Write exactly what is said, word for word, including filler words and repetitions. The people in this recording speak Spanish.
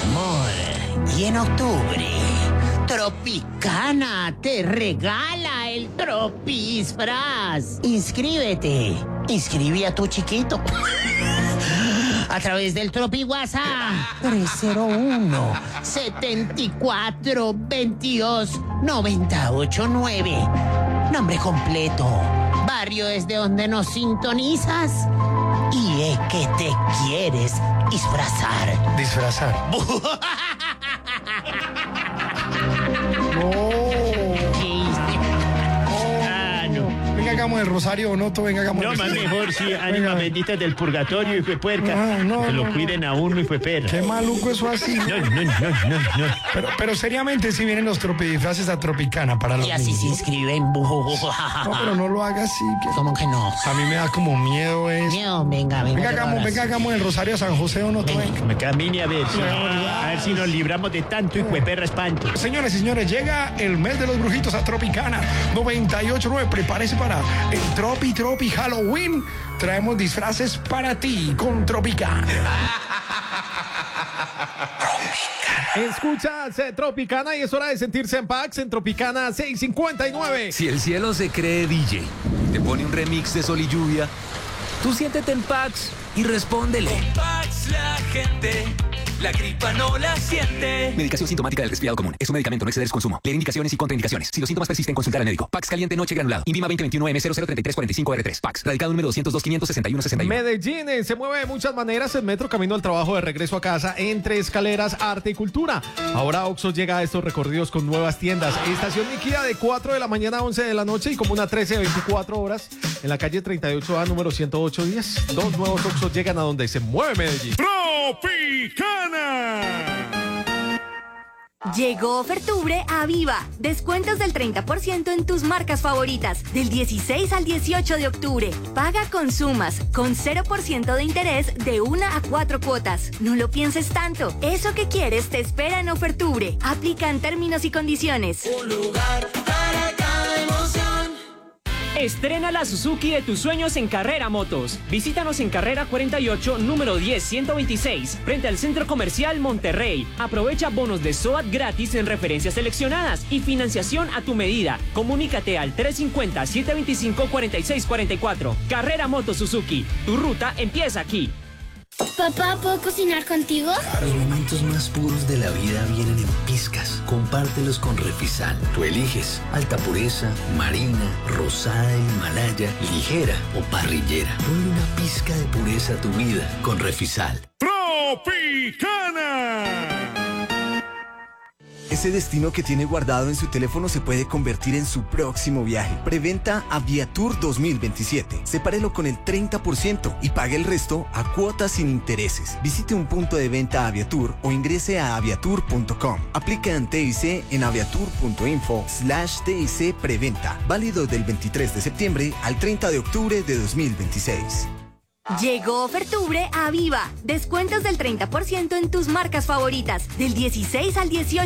amor. Y en octubre, Tropicana te regala el Tropisfraz. Inscríbete. Inscribí a tu chiquito. A través del Tropi WhatsApp tres cero uno, setenta y cuatro, veintidós, noventa y ocho nueve. Nombre completo, barrio desde donde nos sintonizas y es que te quieres disfrazar. Disfrazar. No. Venga, hagamos el rosario o no, venga, hagamos No, el más mejor, sí, ánimas benditas del purgatorio, hijo de puerca. No, no, que lo no, cuiden a uno, hijo de perra. Qué maluco eso así. No, no, no, no, no. Pero, pero seriamente, si vienen los tropidisfraces a Tropicana para los Y así niños. se inscriben. No, pero no lo haga así. Que... ¿Cómo que no? A mí me da como miedo eso. Miedo, venga, venga. Venga, hagamos, venga, hagamos el rosario a San José o no, venga. Me camine a ver si, a ver si nos libramos de tanto, hijo de perra espanto. Señores y señores, llega el mes de los brujitos a Tropicana noventa y ocho nueve. Prepárese para el Tropi Tropi Halloween. Traemos disfraces para ti con Tropicana. Escuchas eh, Tropicana y es hora de sentirse en Pax en Tropicana seiscientos cincuenta y nueve. Si el cielo se cree D J, te pone un remix de Sol y Lluvia, tú siéntete en Pax y respóndele. Con Pax la gente, la gripa no la siente. Medicación sintomática del resfriado común. Es un medicamento, no exceder su consumo. Leer indicaciones y contraindicaciones. Si los síntomas persisten, consultar al médico. Pax caliente noche granulado. Invima veinte veintiuno M cero cero treinta y tres cuarenta y cinco R tres. Pax. Radicado número doscientos dos, quinientos sesenta y uno, sesenta y uno. Medellín eh, se mueve de muchas maneras. El metro camino al trabajo de regreso a casa entre escaleras, arte y cultura. Ahora Oxxo llega a estos recorridos con nuevas tiendas. Estación Niquía de cuatro de la mañana a once de la noche y Comuna trece, veinticuatro horas en la calle treinta y ocho A número ciento ocho diez. Dos nuevos Oxxos llegan a donde se mueve Medellín. ¡Tropicana! Llegó Ofertubre a Viva. Descuentos del treinta por ciento en tus marcas favoritas. Del dieciséis al dieciocho de octubre. Paga con Sumas, con cero por ciento de interés de una a cuatro cuotas. No lo pienses tanto. Eso que quieres te espera en Ofertubre. Aplican términos y condiciones. Un lugar para cada emoción. Estrena la Suzuki de tus sueños en Carrera Motos. Visítanos en Carrera cuarenta y ocho, número diez ciento veintiséis, frente al Centro Comercial Monterrey. Aprovecha bonos de SOAT gratis en referencias seleccionadas y financiación a tu medida. Comunícate al tres cinco cero, siete dos cinco, cuatro seis cuatro cuatro. Carrera Motos Suzuki. Tu ruta empieza aquí. Papá, ¿puedo cocinar contigo? Los momentos más puros de la vida vienen en pizcas. Compártelos con Refisal. Tú eliges alta pureza, marina, rosada, Himalaya, ligera o parrillera. Ponle una pizca de pureza a tu vida con Refisal. ¡Tropicana! Ese destino que tiene guardado en su teléfono se puede convertir en su próximo viaje. Preventa Aviatur dos mil veintisiete. Sepárelo con el treinta por ciento y pague el resto a cuotas sin intereses. Visite un punto de venta Aviatur o ingrese a aviatur punto com. Aplica en T I C en aviatur.info slash TIC preventa. Válido del veintitrés de septiembre al treinta de octubre de dos mil veintiséis. Llegó Ofertubre a Viva. Descuentos del treinta por ciento en tus marcas favoritas. Del dieciséis al dieciocho